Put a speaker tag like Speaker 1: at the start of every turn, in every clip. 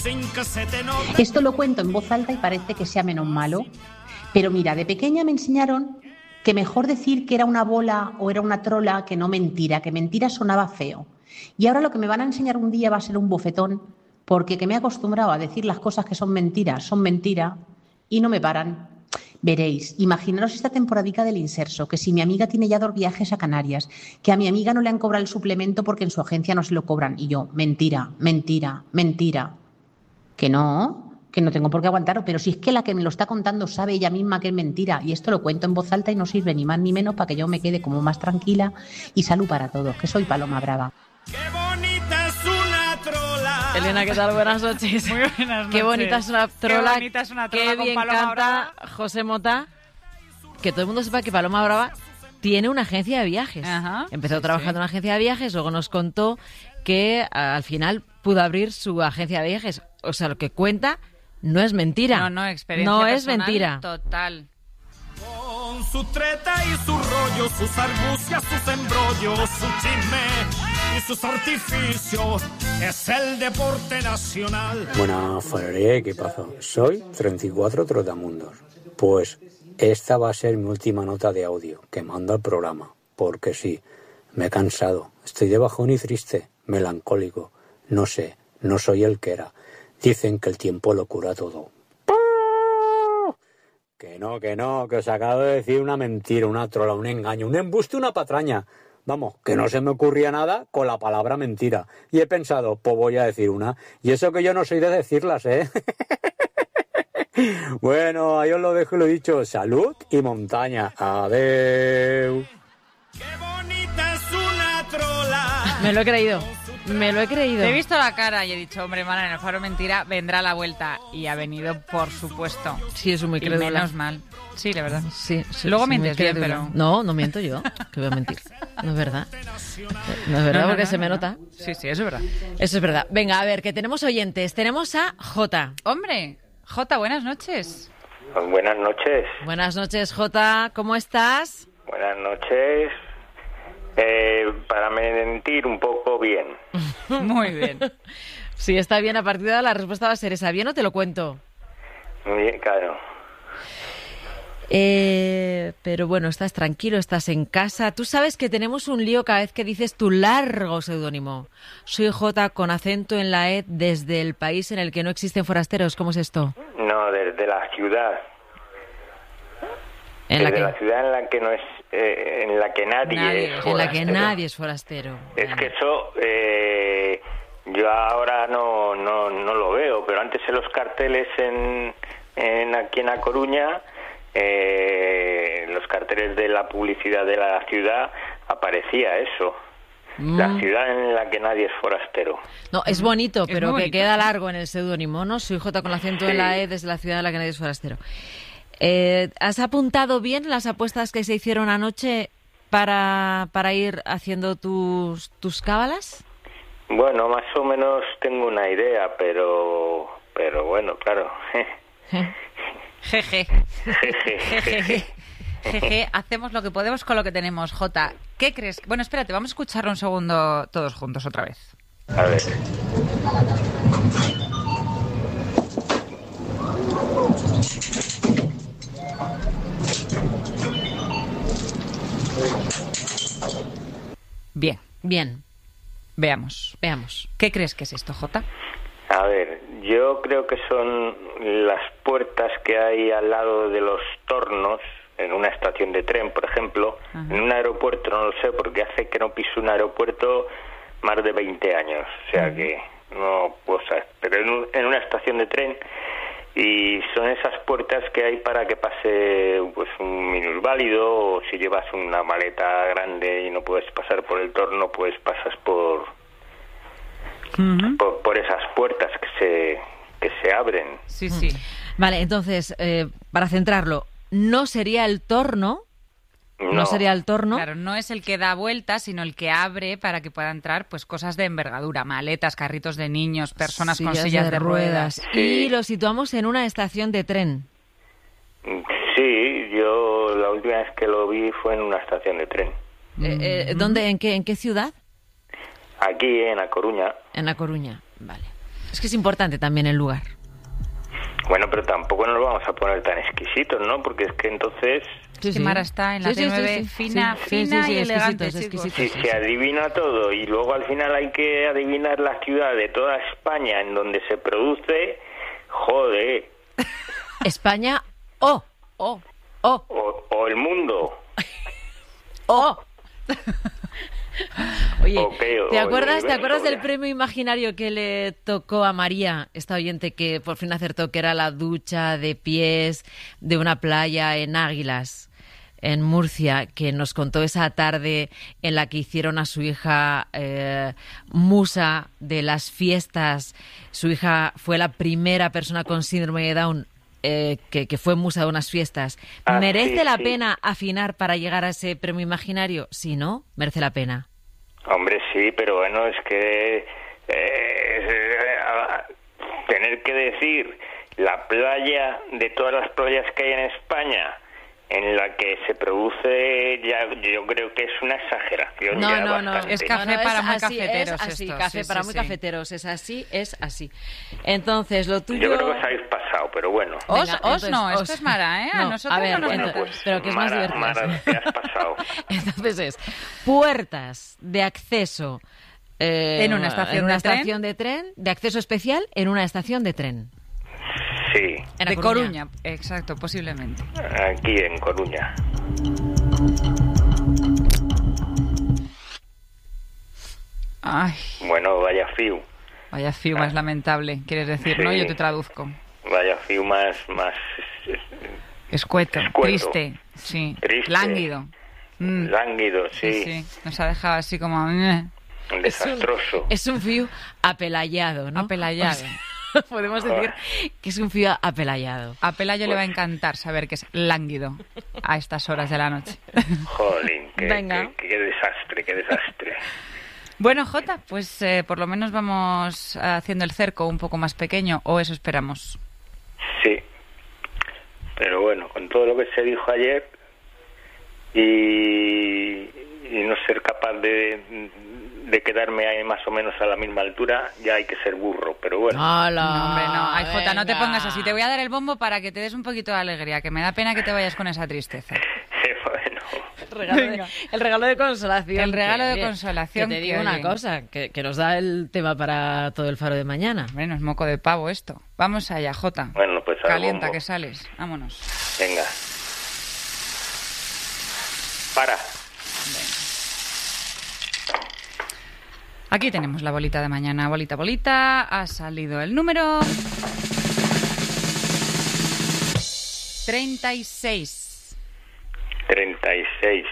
Speaker 1: Esto lo cuento en voz alta y parece que sea menos malo, pero mira, de pequeña me enseñaron que mejor decir que era una bola o era una trola que no mentira, que mentira sonaba feo. Y ahora lo que me van a enseñar un día va a ser un bofetón, porque que me he acostumbrado a decir las cosas que son mentira y no me paran. Veréis, imaginaros esta temporadica del Inserso, que si mi amiga tiene ya 2 viajes a Canarias, que a mi amiga no le han cobrado el suplemento porque en su agencia no se lo cobran, y yo, mentira, que no tengo por qué aguantarlo, pero si es que la que me lo está contando sabe ella misma que es mentira, y esto lo cuento en voz alta y no sirve ni más ni menos para que yo me quede como más tranquila, y salud para todos, que soy Paloma Brava.
Speaker 2: ¡Qué bonita es una trola!
Speaker 3: Elena, ¿qué tal? Buenas noches.
Speaker 4: Muy buenas noches.
Speaker 3: Qué bonita es una trola.
Speaker 4: Qué bonita es una trola
Speaker 3: Qué
Speaker 4: con
Speaker 3: bien
Speaker 4: Paloma
Speaker 3: canta
Speaker 4: Brava.
Speaker 3: José Mota. Que todo el mundo sepa que Paloma Brava tiene una agencia de viajes.
Speaker 4: Ajá,
Speaker 3: Empezó trabajando en una agencia de viajes, luego nos contó que al final pudo abrir su agencia de viajes. O sea, lo que cuenta no es mentira.
Speaker 4: No, experiencia
Speaker 3: no
Speaker 4: personal,
Speaker 3: es mentira.
Speaker 4: Total.
Speaker 2: Con su treta y su rollo, sus argucias, sus embrollos, su chisme y sus artificios, es el deporte nacional.
Speaker 5: Buenas, Ferrería, ¿qué pasa? Soy 34 Trotamundos. Pues esta va a ser mi última nota de audio que mando al programa, porque sí, me he cansado, estoy de bajón y triste, melancólico, no sé, no soy el que era. Dicen que el tiempo lo cura todo. Que no, que os acabo de decir una mentira, una trola, un engaño, un embuste, una patraña. Vamos, que no se me ocurría nada con la palabra mentira. Y he pensado, pues voy a decir una. Y eso que yo no soy de decirlas, ¿eh? Bueno, ahí os lo dejo y lo he dicho. Salud y montaña. Adeu.
Speaker 2: ¡Qué bonita es una trola!
Speaker 3: Me lo he creído.
Speaker 4: Te he visto la cara y he dicho, hombre, Mara, en el Faro Mentira vendrá la vuelta. Y ha venido, por supuesto.
Speaker 3: Sí, es muy
Speaker 4: Y
Speaker 3: crédula.
Speaker 4: menos mal. Sí, la verdad.
Speaker 3: Sí,
Speaker 4: Luego
Speaker 3: muy
Speaker 4: mientes bien,
Speaker 3: crédula.
Speaker 4: pero...
Speaker 3: No miento yo. Que voy a mentir. No es verdad. No es verdad porque se me nota.
Speaker 4: Sí, eso es verdad.
Speaker 3: Eso es verdad. Venga, a ver, que tenemos oyentes. Tenemos a Jota.
Speaker 4: Hombre, Jota, buenas noches.
Speaker 6: Buenas noches.
Speaker 3: Buenas noches, Jota. ¿Cómo estás?
Speaker 6: Buenas noches. Para mentir un poco bien.
Speaker 4: Muy bien.
Speaker 3: Si está bien, a partir de ahora la respuesta va a ser esa. ¿Bien o te lo cuento?
Speaker 6: Bien, claro.
Speaker 3: Pero bueno, estás tranquilo, estás en casa. Tú sabes que tenemos un lío cada vez que dices tu largo seudónimo. Soy Jota con acento en la E desde el país en el que no existen forasteros. ¿Cómo es esto?
Speaker 6: No, desde la ciudad. La ciudad en la que no es, en la que nadie es forastero.
Speaker 3: En la que nadie es forastero.
Speaker 6: Es que eso yo ahora no lo veo, pero antes en los carteles aquí en A Coruña, los carteles de la publicidad de la ciudad aparecía eso. La ciudad en la que nadie es forastero.
Speaker 3: No, es bonito,
Speaker 4: Es
Speaker 3: pero
Speaker 4: muy
Speaker 3: que
Speaker 4: bonito.
Speaker 3: queda largo en el seudónimo, ¿no? Soy Jota con acento en la E desde la ciudad en la que nadie es forastero. ¿Has apuntado bien las apuestas que se hicieron anoche para ir haciendo tus cábalas?
Speaker 6: Bueno, más o menos tengo una idea, pero bueno, claro.
Speaker 4: Jeje. Jeje, hacemos lo que podemos con lo que tenemos, Jota. ¿Qué crees? Bueno, espérate, vamos a escucharlo un segundo todos juntos otra vez.
Speaker 6: A ver.
Speaker 4: Bien,
Speaker 3: Bien,
Speaker 4: veamos. ¿Qué crees que es esto, Jota?
Speaker 6: A ver, yo creo que son las puertas que hay al lado de los tornos en una estación de tren, por ejemplo.
Speaker 4: Ajá.
Speaker 6: En un aeropuerto no lo sé, porque hace que no piso un aeropuerto más de 20 años, o sea que no puedo saber. Pero en una estación de tren, y son esas puertas que hay para que pase pues un minusválido, o si llevas una maleta grande y no puedes pasar por el torno, pues pasas por esas puertas que se abren.
Speaker 4: Sí, sí.
Speaker 3: Vale, entonces, para centrarlo, no sería el torno. No sería el torno.
Speaker 4: Claro, no es el que da vueltas, sino el que abre para que pueda entrar pues cosas de envergadura, maletas, carritos de niños, personas con sillas de ruedas.
Speaker 6: Sí.
Speaker 3: Y lo situamos en una estación de tren.
Speaker 6: Sí, yo la última vez que lo vi fue en una estación de tren.
Speaker 3: ¿Dónde? ¿En qué ciudad?
Speaker 6: Aquí en A Coruña.
Speaker 3: En La Coruña, vale. Es que es importante también el lugar.
Speaker 6: Bueno, pero tampoco nos vamos a poner tan exquisitos, ¿no? Porque es que entonces...
Speaker 4: Sí. Mara está en la T9 fina y elegante, chicos.
Speaker 6: Si se adivina todo y luego al final hay que adivinar la ciudad de toda España en donde se produce, joder.
Speaker 3: España o
Speaker 6: el mundo.
Speaker 3: Oye, ¿te acuerdas del premio imaginario que le tocó a María, esta oyente que por fin acertó que era la ducha de pies de una playa en Águilas, en Murcia, que nos contó esa tarde en la que hicieron a su hija musa de las fiestas? Su hija fue la primera persona con síndrome de Down que fue musa de unas fiestas. ¿Merece la pena afinar para llegar a ese premio imaginario? Si no, merece la pena.
Speaker 6: Hombre, sí, pero bueno, es que tener que decir la playa de todas las playas que hay en España en la que se produce, ya yo creo que es una exageración.
Speaker 3: No,
Speaker 4: es café para muy cafeteros.
Speaker 3: Es así, café para muy cafeteros, es así. Entonces, lo tuyo...
Speaker 6: Yo creo que os habéis pasado, pero bueno.
Speaker 4: Esto es Mara, ¿eh? A nosotros no nos metas.
Speaker 3: Pero que es más divertido.
Speaker 6: Mara, te has pasado.
Speaker 3: Entonces es puertas de acceso
Speaker 4: en una estación
Speaker 3: de tren, de acceso especial en una estación de tren.
Speaker 6: Sí.
Speaker 4: De Coruña, exacto, posiblemente.
Speaker 6: Aquí en Coruña.
Speaker 4: Ay.
Speaker 6: Bueno, vaya fiu.
Speaker 4: Vaya fiu más lamentable, quieres decir, sí. ¿No? Yo te traduzco.
Speaker 6: Vaya fiu más...
Speaker 4: Escueto, triste, sí.
Speaker 6: Triste.
Speaker 4: Lánguido.
Speaker 6: Lánguido, sí.
Speaker 4: Nos ha dejado así como...
Speaker 6: Desastroso.
Speaker 3: Es un fiu apelayado, ¿no?
Speaker 4: Apelayado.
Speaker 3: O sea, podemos decir que es un fiu apelayado.
Speaker 4: A Pelayo le va a encantar saber que es lánguido a estas horas de la noche.
Speaker 6: Jolín, qué desastre.
Speaker 4: Bueno, Jota, pues por lo menos vamos haciendo el cerco un poco más pequeño, o eso esperamos.
Speaker 6: Sí, pero bueno, con todo lo que se dijo ayer y no ser capaz de quedarme ahí más o menos a la misma altura, ya hay que ser burro, pero bueno.
Speaker 3: ¡Hala!
Speaker 4: Hombre, no. Ay, Jota, no te pongas así. Te voy a dar el bombo para que te des un poquito de alegría, que me da pena que te vayas con esa tristeza.
Speaker 6: Bueno.
Speaker 3: El regalo de consolación.
Speaker 4: El regalo de consolación.
Speaker 3: Que te digo una cosa, que nos da el tema para todo el faro de mañana.
Speaker 4: Bueno, es moco de pavo esto. Vamos allá, Jota.
Speaker 6: Bueno, pues
Speaker 4: calienta, que sales. Vámonos.
Speaker 6: Venga. Para.
Speaker 4: Venga. Aquí tenemos la bolita de mañana. Bolita. Ha salido el número 36.
Speaker 6: 36.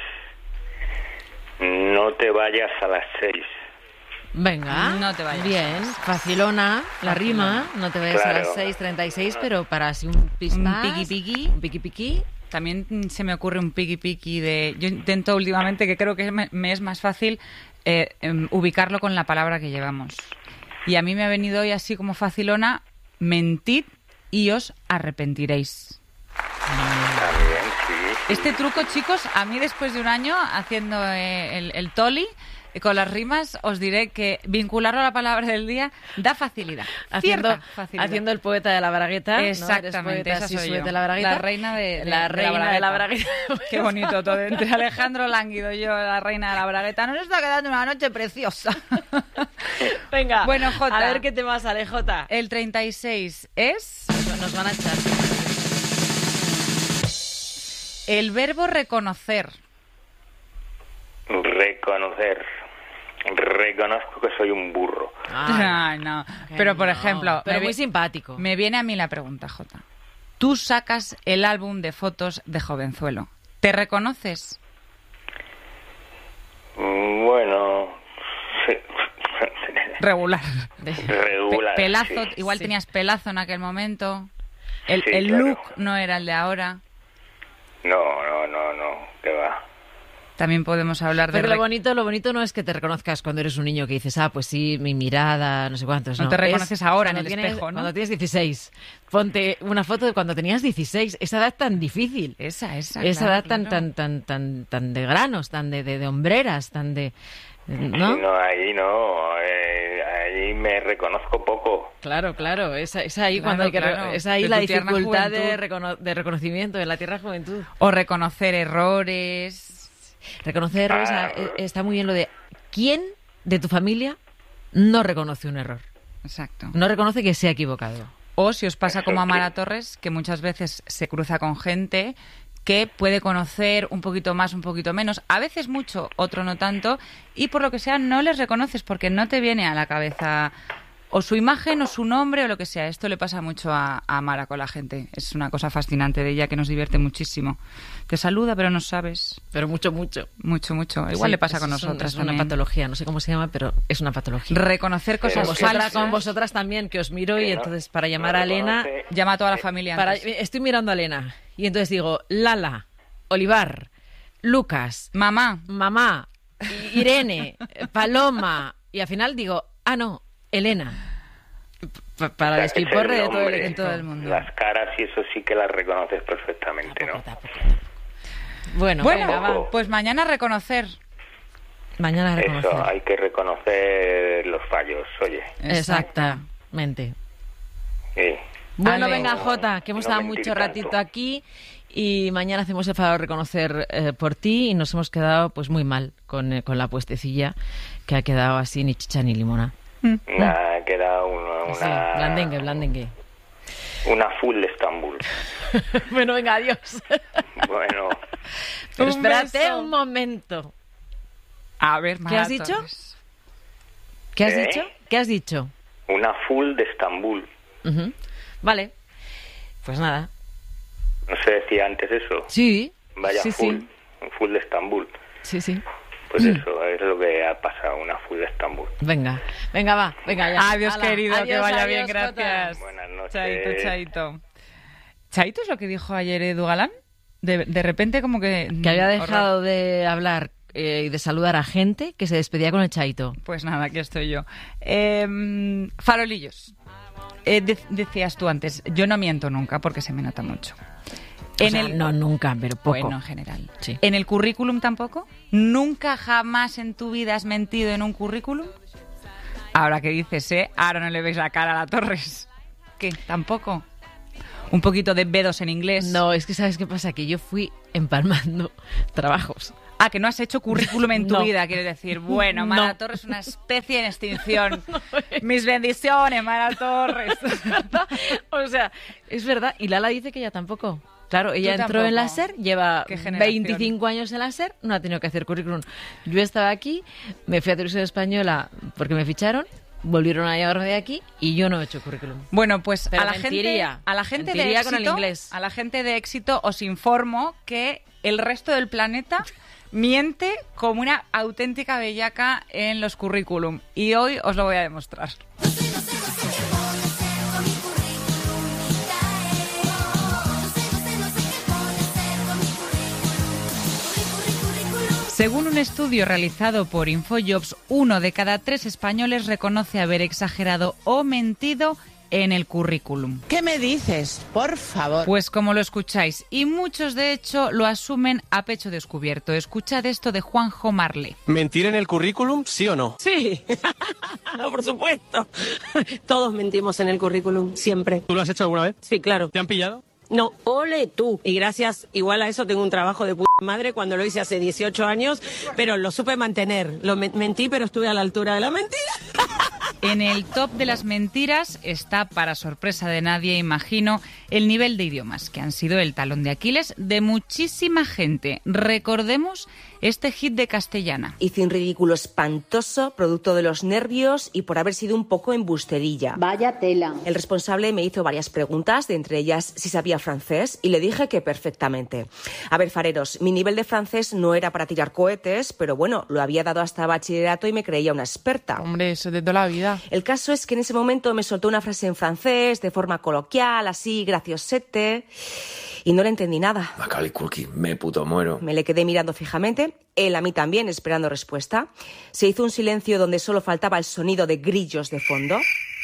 Speaker 6: No te vayas a las 6.
Speaker 3: Venga,
Speaker 4: no te vayas.
Speaker 3: Bien, facilona, la rima. No te vayas a las 6:36, pero para así un pispás, un piqui.
Speaker 4: También se me ocurre un piqui de... Yo intento últimamente, que creo que me es más fácil ubicarlo con la palabra que llevamos. Y a mí me ha venido hoy así como facilona: mentid y os arrepentiréis.
Speaker 6: También, sí.
Speaker 4: Este truco, chicos, a mí después de un año haciendo el toli, con las rimas, os diré que vincularlo a la palabra del día da facilidad.
Speaker 3: Haciendo el poeta de la Bragueta.
Speaker 4: Exactamente,
Speaker 3: ¿no?
Speaker 4: esa soy yo.
Speaker 3: De la Bragueta.
Speaker 4: La reina de
Speaker 3: la Bragueta.
Speaker 4: Qué bonito todo. Entre Alejandro Lánguido y yo, la reina de la Bragueta. Nos está quedando una noche preciosa.
Speaker 3: Venga,
Speaker 4: bueno, Jota,
Speaker 3: a ver qué te sale, Jota.
Speaker 4: El 36 es...
Speaker 3: Nos van a echar.
Speaker 4: El verbo reconocer.
Speaker 6: Reconozco que soy un burro.
Speaker 4: No. Pero, por ejemplo...
Speaker 3: Pero muy simpático.
Speaker 4: Me viene a mí la pregunta, Jota. Tú sacas el álbum de fotos de jovenzuelo. ¿Te reconoces?
Speaker 6: Bueno... Sí.
Speaker 4: Regular. Pelazo,
Speaker 6: sí.
Speaker 4: Igual
Speaker 3: sí.
Speaker 4: Tenías pelazo en aquel momento. El
Speaker 6: claro.
Speaker 4: look no era el de ahora.
Speaker 6: No, ¿qué va?
Speaker 4: También podemos hablar de...
Speaker 3: Pero lo bonito no es que te reconozcas cuando eres un niño que dices, pues sí, mi mirada, no sé cuántos.
Speaker 4: No te reconoces ahora en el espejo, ¿no?
Speaker 3: Cuando tienes 16. Ponte una foto de cuando tenías 16. Esa edad tan difícil.
Speaker 4: Esa
Speaker 3: edad tan de granos, tan de hombreras, tan de... ¿no?
Speaker 6: Sí, ahí y me reconozco poco.
Speaker 3: Claro, es ahí
Speaker 4: Claro,
Speaker 3: cuando hay que
Speaker 4: claro.
Speaker 3: es ahí
Speaker 4: De
Speaker 3: la
Speaker 4: tu tierna
Speaker 3: dificultad de,
Speaker 4: juventud.
Speaker 3: de reconocimiento en la tierna juventud.
Speaker 4: O reconocer errores.
Speaker 3: Reconocer errores está muy bien lo de ¿quién de tu familia no reconoce un error?
Speaker 4: Exacto.
Speaker 3: No reconoce que se ha equivocado.
Speaker 4: O si os pasa
Speaker 6: Eso
Speaker 4: como a Mara
Speaker 6: sí.
Speaker 4: Torres, que muchas veces se cruza con gente que puede conocer un poquito más, un poquito menos, a veces mucho, otro no tanto, y por lo que sea no les reconoces porque no te viene a la cabeza o su imagen o su nombre o lo que sea. Esto le pasa mucho a Mara con la gente. Es una cosa fascinante de ella que nos divierte muchísimo. Te saluda pero no sabes.
Speaker 3: Pero mucho.
Speaker 4: Mucho. Igual
Speaker 3: Sí,
Speaker 4: le pasa con
Speaker 3: es
Speaker 4: nosotras
Speaker 3: es una
Speaker 4: también.
Speaker 3: patología, no sé cómo se llama, pero es una patología.
Speaker 4: Reconocer cosas falsas.
Speaker 3: Con vosotras también, que os miro y
Speaker 6: Que no-
Speaker 3: entonces para
Speaker 6: no
Speaker 3: llamar a Elena...
Speaker 6: reconoce.
Speaker 4: Llama a toda la familia antes.
Speaker 3: Estoy mirando a Elena y entonces digo, Lala, Olivar, Lucas,
Speaker 4: Mamá.
Speaker 3: mamá, Irene, Paloma, y al final digo, no, Elena. Para
Speaker 6: O
Speaker 3: el
Speaker 6: sea, que es
Speaker 3: despiporre de
Speaker 6: nombre,
Speaker 3: todo el mundo.
Speaker 6: Las caras y eso sí que las reconoces perfectamente, ¿no?
Speaker 3: Tampoco. Bueno,
Speaker 4: Bueno,
Speaker 3: venga, va.
Speaker 4: pues mañana reconocer.
Speaker 3: Mañana reconocer.
Speaker 6: Eso, hay que reconocer los fallos, oye.
Speaker 3: Exactamente.
Speaker 6: Sí.
Speaker 3: Bueno,
Speaker 4: Ale.
Speaker 3: venga, Jota, que hemos
Speaker 6: No
Speaker 3: estado
Speaker 6: mentir
Speaker 3: mucho ratito
Speaker 6: tanto.
Speaker 3: aquí y mañana hacemos el favor de reconocer por ti y nos hemos quedado pues muy mal con la puestecilla que ha quedado así ni chicha ni limona.
Speaker 6: Nada, queda
Speaker 3: Sí, blandengue.
Speaker 6: una full de Estambul.
Speaker 3: Bueno, venga, adiós.
Speaker 6: Bueno,
Speaker 3: Pero
Speaker 4: Un
Speaker 3: espérate
Speaker 4: beso.
Speaker 3: un momento.
Speaker 4: A ver,
Speaker 3: ¿Qué has dicho?
Speaker 4: Torres.
Speaker 3: ¿Qué has
Speaker 6: ¿Eh?
Speaker 3: dicho? ¿Qué has dicho?
Speaker 6: una full de Estambul.
Speaker 3: Ujú. Vale. Pues nada.
Speaker 6: ¿No se decía antes eso?
Speaker 3: Sí.
Speaker 6: Vaya
Speaker 3: sí,
Speaker 6: full,
Speaker 3: sí.
Speaker 6: un full de Estambul.
Speaker 3: Sí, sí.
Speaker 6: Pues eso es lo que ha pasado, una full de Estambul.
Speaker 3: Venga, va. Venga, ya.
Speaker 4: Adiós,
Speaker 3: Hala.
Speaker 4: querido, que
Speaker 3: Adiós,
Speaker 4: vaya
Speaker 3: adiós,
Speaker 4: bien,
Speaker 3: Jota.
Speaker 4: gracias.
Speaker 6: Buenas noches.
Speaker 4: Chaito. ¿Chaito es lo que dijo ayer Edu Galán? De repente como que...
Speaker 3: Que había dejado de hablar y de saludar a gente que se despedía con el chaito.
Speaker 4: Pues nada, aquí estoy yo. Farolillos. Decías tú antes, yo no miento nunca porque se me nota mucho.
Speaker 3: No, nunca, pero poco.
Speaker 4: Bueno, en general.
Speaker 3: Sí.
Speaker 4: ¿En el currículum tampoco? ¿Nunca jamás en tu vida has mentido en un currículum? Ahora que dices, ahora no le veis la cara a la Torres. ¿Qué? ¿Tampoco? Un poquito de B2 en inglés.
Speaker 3: No, es que ¿sabes qué pasa? Que yo fui empalmando trabajos.
Speaker 4: Ah, que no has hecho currículum en tu
Speaker 3: No.
Speaker 4: vida, quiero decir. Bueno, Mara
Speaker 3: No.
Speaker 4: Torres es una especie en extinción. Mis bendiciones, Mara Torres.
Speaker 3: O sea, es verdad. Y Lala dice que ella tampoco. Claro, ella
Speaker 4: Tú
Speaker 3: entró en la
Speaker 4: tampoco.
Speaker 3: SER, lleva
Speaker 4: ¿Qué generación?
Speaker 3: 25 años en la SER, no ha tenido que hacer currículum. Yo estaba aquí, me fui a Televisión Española porque me ficharon, volvieron a llevarme de aquí y yo no he hecho currículum.
Speaker 4: Bueno, pues
Speaker 3: Pero
Speaker 4: a la
Speaker 3: mentiría.
Speaker 4: gente de
Speaker 3: Mentiría
Speaker 4: éxito,
Speaker 3: con el inglés.
Speaker 4: a la gente de éxito os informo que el resto del planeta miente como una auténtica bellaca en los currículum y hoy os lo voy a demostrar. Según un estudio realizado por Infojobs, 1 de cada 3 españoles reconoce haber exagerado o mentido en el currículum.
Speaker 7: ¿Qué me dices? Por favor.
Speaker 4: Pues como lo escucháis, y muchos de hecho lo asumen a pecho descubierto. Escuchad esto de Juanjo Marle.
Speaker 8: ¿Mentir en el currículum, sí o no?
Speaker 9: Sí, por supuesto. Todos mentimos en el currículum, siempre.
Speaker 8: ¿Tú lo has hecho alguna vez?
Speaker 9: Sí, claro.
Speaker 8: ¿Te han pillado?
Speaker 9: No, ole tú. Y gracias, igual a eso tengo un trabajo de madre cuando lo hice hace 18 años, pero lo supe mantener. Mentí, pero estuve a la altura de la mentira.
Speaker 4: En el top de las mentiras está, para sorpresa de nadie, imagino, el nivel de idiomas, que han sido el talón de Aquiles de muchísima gente. Recordemos este hit de Castellana.
Speaker 10: Hice un ridículo espantoso, producto de los nervios y por haber sido un poco embusterilla.
Speaker 11: Vaya tela.
Speaker 10: El responsable me hizo varias preguntas, de entre ellas si sabía francés, y le dije que perfectamente. A ver, fareros, mi nivel de francés no era para tirar cohetes, pero bueno, lo había dado hasta bachillerato y me creía una experta.
Speaker 7: Hombre, eso es de toda la vida.
Speaker 10: El caso es que en ese momento me soltó una frase en francés, de forma coloquial, así, graciosete, y no le entendí nada.
Speaker 12: Macaulay Culkin, me puto muero.
Speaker 10: Me le quedé mirando fijamente, él a mí también, esperando respuesta. Se hizo un silencio donde solo faltaba el sonido de grillos de fondo.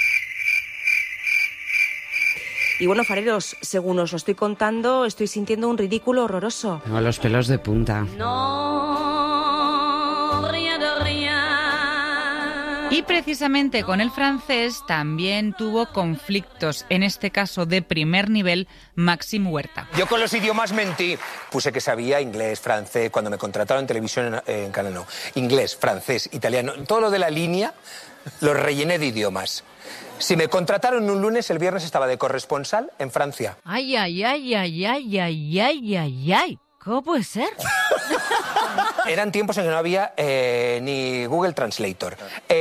Speaker 10: Y bueno, fareros, según os lo estoy contando, estoy sintiendo un ridículo horroroso.
Speaker 13: Tengo los pelos de punta.
Speaker 11: No, rien de rien.
Speaker 4: Y precisamente con el francés también tuvo conflictos, en este caso de primer nivel, Maxim Huerta.
Speaker 11: Yo con los idiomas mentí. Puse que sabía inglés, francés, cuando me contrataron en televisión en Canal No. Inglés, francés, italiano, todo lo de la línea lo rellené de idiomas. Si me contrataron un lunes, el viernes estaba de corresponsal en Francia.
Speaker 3: Ay, ay, ay, ay, ay, ay, ay, ay, ay. ¿Cómo puede ser?
Speaker 11: Eran tiempos en que no había ni Google Translator.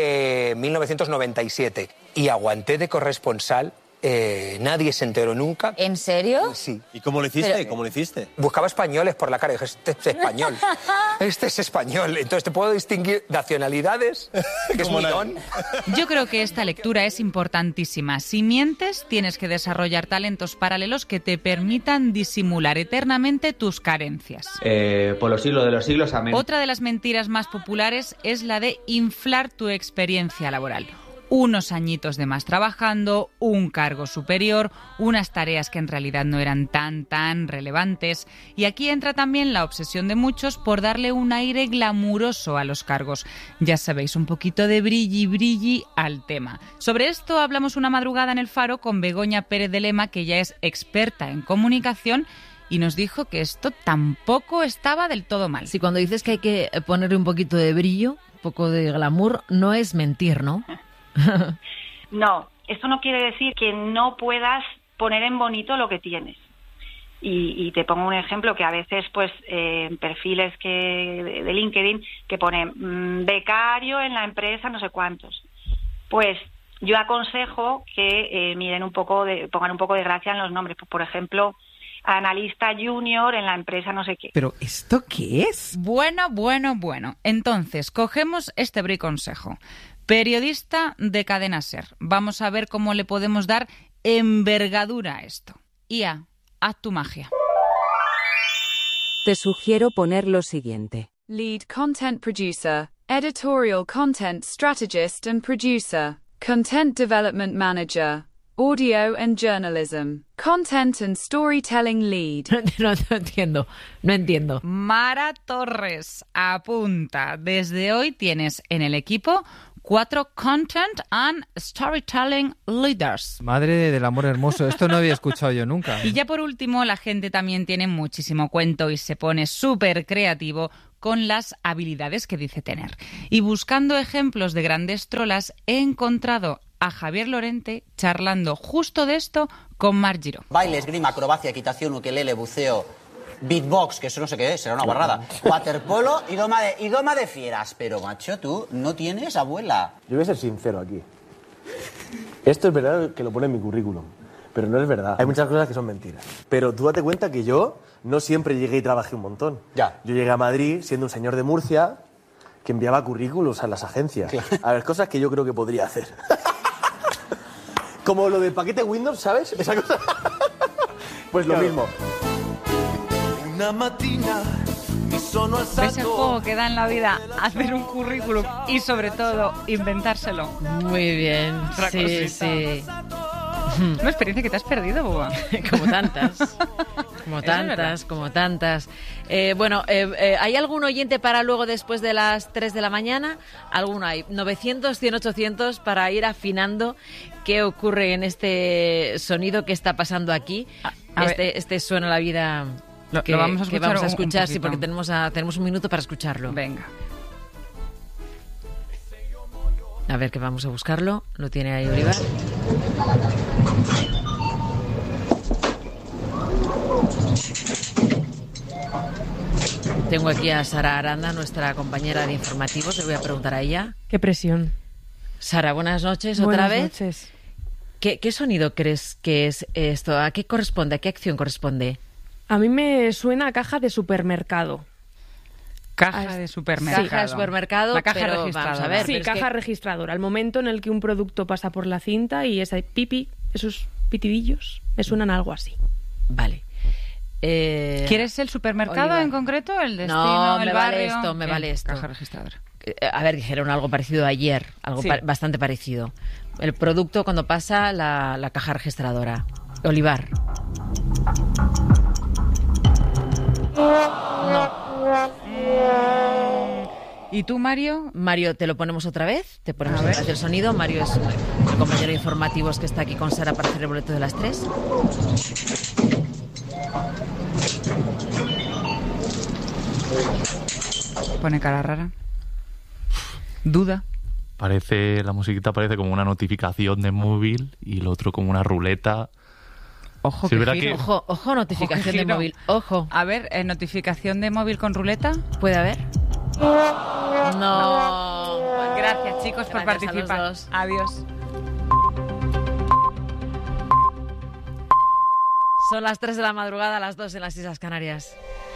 Speaker 11: 1997. Y aguanté de corresponsal. Nadie se enteró nunca.
Speaker 13: ¿En serio?
Speaker 11: Sí.
Speaker 8: ¿Y cómo lo hiciste?
Speaker 11: Pero-
Speaker 8: ¿Cómo lo hiciste?
Speaker 11: Buscaba españoles por la cara y dije, este es español. Este es español. Entonces te puedo distinguir nacionalidades, que es muy don.
Speaker 4: Yo creo que esta lectura es importantísima. Si mientes, tienes que desarrollar talentos paralelos que te permitan disimular eternamente tus carencias.
Speaker 14: Por los siglos de los siglos, amén.
Speaker 4: Otra de las mentiras más populares es la de inflar tu experiencia laboral. Unos añitos de más trabajando, un cargo superior, unas tareas que en realidad no eran tan relevantes. Y aquí entra también la obsesión de muchos por darle un aire glamuroso a los cargos. Ya sabéis, un poquito de brilli al tema. Sobre esto hablamos una madrugada en El Faro con Begoña Pérez de Lema, que ya es experta en comunicación, y nos dijo que esto tampoco estaba del todo mal.
Speaker 3: Si cuando dices que hay que ponerle un poquito de brillo, un poco de glamour, no es mentir, ¿no?
Speaker 15: No, esto no quiere decir que no puedas poner en bonito lo que tienes. Y te pongo un ejemplo que a veces, pues, en perfiles de LinkedIn que pone becario en la empresa no sé cuántos. Pues yo aconsejo que pongan un poco de gracia en los nombres. Pues, por ejemplo, analista junior en la empresa no sé qué.
Speaker 16: ¿Pero esto qué es?
Speaker 4: Bueno. Entonces, cogemos este briconsejo. Periodista de Cadena SER. Vamos a ver cómo le podemos dar envergadura a esto. IA, haz tu magia.
Speaker 17: Te sugiero poner lo siguiente.
Speaker 18: Lead Content Producer, Editorial Content Strategist and Producer, Content Development Manager, Audio and Journalism, Content and Storytelling Lead.
Speaker 3: No entiendo.
Speaker 4: Mara Torres, apunta. Desde hoy tienes en el equipo 4 Content and Storytelling Leaders.
Speaker 19: Madre del amor hermoso, esto no había escuchado yo nunca.
Speaker 4: Y ya por último, la gente también tiene muchísimo cuento y se pone súper creativo con las habilidades que dice tener. Y buscando ejemplos de grandes trolas, he encontrado a Javier Lorente charlando justo de esto con Marc Giró.
Speaker 20: Baile, esgrima, acrobacia, equitación, ukelele, buceo, beatbox, que eso no sé qué es, será una guarrada. Waterpolo y doma de fieras. Pero, macho, tú no tienes abuela.
Speaker 21: Yo voy a ser sincero aquí. Esto es verdad que lo pone en mi currículum, pero no es verdad. Hay muchas cosas que son mentiras. Pero tú date cuenta que yo no siempre llegué y trabajé un montón. Ya. Yo llegué a Madrid siendo un señor de Murcia que enviaba currículos a las agencias. Claro. A ver, cosas que yo creo que podría hacer. Como lo del paquete Windows, ¿sabes? Esa cosa. Pues lo mismo.
Speaker 4: ¿Ves el juego que da en la vida hacer un currículum y sobre todo inventárselo?
Speaker 3: Muy bien, sí.
Speaker 4: Una experiencia que te has perdido, Boba.
Speaker 3: Como tantas. ¿Hay algún oyente para luego después de las 3 de la mañana? Alguno hay. 900, 100, 800 para ir afinando qué ocurre en este sonido que está pasando aquí. Este suena la vida...
Speaker 4: Lo vamos a escuchar,
Speaker 3: sí, porque tenemos un minuto para escucharlo.
Speaker 4: Venga.
Speaker 3: A ver, que vamos a buscarlo. Lo tiene ahí Olivar. Tengo aquí a Sara Aranda, nuestra compañera de informativos. Le voy a preguntar a ella.
Speaker 22: Qué presión.
Speaker 3: Sara, buenas noches
Speaker 22: Buenas
Speaker 3: otra vez.
Speaker 22: Noches.
Speaker 3: ¿Qué sonido crees que es esto? ¿A qué corresponde? ¿A qué acción corresponde?
Speaker 22: A mí me suena a caja de supermercado.
Speaker 4: Caja de supermercado.
Speaker 3: Caja de supermercado,
Speaker 4: la caja
Speaker 3: pero
Speaker 4: registradora.
Speaker 3: vamos a ver.
Speaker 22: Sí, caja registradora. El momento en el que un producto pasa por la cinta y ese pipi, esos pitidillos, me suenan algo así.
Speaker 3: Vale.
Speaker 4: ¿Quieres el supermercado
Speaker 3: Oliva.
Speaker 4: en concreto? ¿El destino?
Speaker 3: No,
Speaker 4: el barrio?
Speaker 3: me vale esto.
Speaker 4: Caja registradora.
Speaker 3: A ver, dijeron algo parecido ayer, algo
Speaker 4: Sí.
Speaker 3: bastante parecido. El producto cuando pasa la caja registradora. Olivar. No.
Speaker 4: ¿Y tú, Mario?
Speaker 3: Mario, ¿te lo ponemos otra vez? Te ponemos otra vez el sonido. Mario es el compañero de informativos que está aquí con Sara para hacer el boleto de las 3.
Speaker 4: Pone cara rara. Duda.
Speaker 13: La musiquita parece como una notificación de móvil y el otro como una ruleta.
Speaker 4: Ojo,
Speaker 13: sí,
Speaker 4: que
Speaker 13: giro.
Speaker 3: Ojo, notificación de móvil. Ojo.
Speaker 4: A ver, ¿notificación de móvil con ruleta?
Speaker 3: ¿Puede haber? No.
Speaker 4: Gracias, chicos, por
Speaker 3: Gracias
Speaker 4: participar.
Speaker 3: a los dos.
Speaker 4: Adiós.
Speaker 3: Son las 3 de la madrugada, las 2 en las Islas Canarias.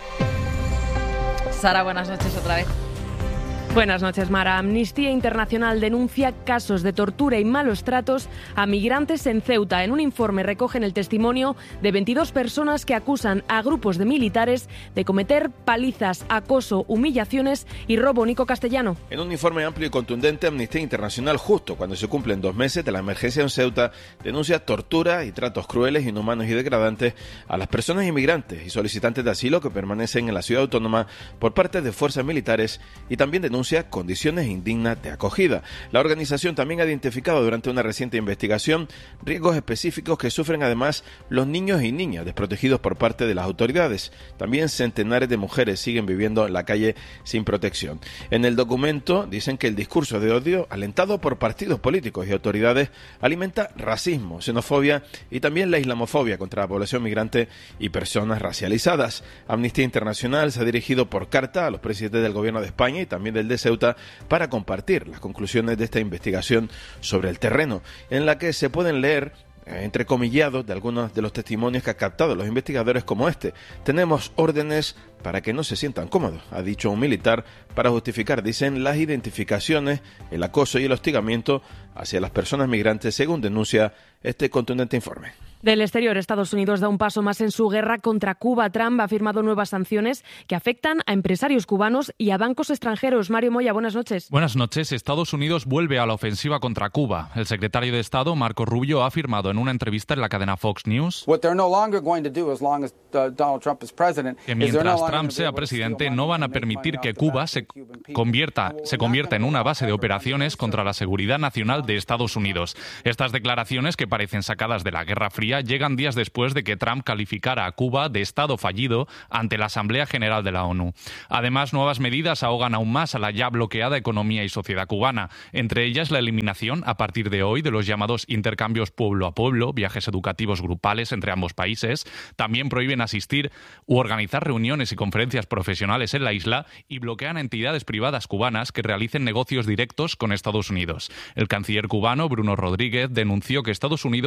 Speaker 3: Sara, buenas noches otra vez.
Speaker 22: Buenas noches, Mara. Amnistía Internacional denuncia casos de tortura y malos tratos a migrantes en Ceuta. En un informe recogen el testimonio de 22 personas que acusan a grupos de militares de cometer palizas, acoso, humillaciones y robo. Nico Castellano.
Speaker 16: En un informe amplio y contundente, Amnistía Internacional, justo cuando se cumplen 2 meses de la emergencia en Ceuta, denuncia tortura y tratos crueles, inhumanos y degradantes a las personas inmigrantes y solicitantes de asilo que permanecen en la ciudad autónoma por parte de fuerzas militares, y también denuncia condiciones indignas de acogida. La organización también ha identificado durante una reciente investigación riesgos específicos que sufren además los niños y niñas desprotegidos por parte de las autoridades. También centenares de mujeres siguen viviendo en la calle sin protección. En el documento dicen que el discurso de odio alentado por partidos políticos y autoridades alimenta racismo, xenofobia y también la islamofobia contra la población migrante y personas racializadas. Amnistía Internacional se ha dirigido por carta a los presidentes del gobierno de España y también del de Ceuta para compartir las conclusiones de esta investigación sobre el terreno, en la que se pueden leer entrecomillados de algunos de los testimonios que han captado los investigadores, como este. Tenemos órdenes para que no se sientan cómodos, ha dicho un militar, para justificar, dicen, las identificaciones, el acoso y el hostigamiento hacia las personas migrantes, según denuncia este contundente informe.
Speaker 22: Del exterior, Estados Unidos da un paso más en su guerra contra Cuba. Trump ha firmado nuevas sanciones que afectan a empresarios cubanos y a bancos extranjeros. Mario Moya, buenas noches.
Speaker 23: Buenas noches. Estados Unidos vuelve a la ofensiva contra Cuba. El secretario de Estado, Marco Rubio, ha afirmado en una entrevista en la cadena Fox News que mientras Trump sea presidente no van a permitir que Cuba se convierta en una base de operaciones contra la seguridad nacional de Estados Unidos. Estas declaraciones, que parecen sacadas de la Guerra Fría, llegan días después de que Trump calificara a Cuba de Estado fallido ante la Asamblea General de la ONU. Además, nuevas medidas ahogan aún más a la ya bloqueada economía y sociedad cubana, entre ellas la eliminación a partir de hoy de los llamados intercambios pueblo a pueblo, viajes educativos grupales entre ambos países. También prohíben asistir u organizar reuniones y conferencias profesionales en la isla y bloquean a entidades privadas cubanas que realicen negocios directos con Estados Unidos. El canciller cubano, Bruno Rodríguez, denunció que Estados Unidos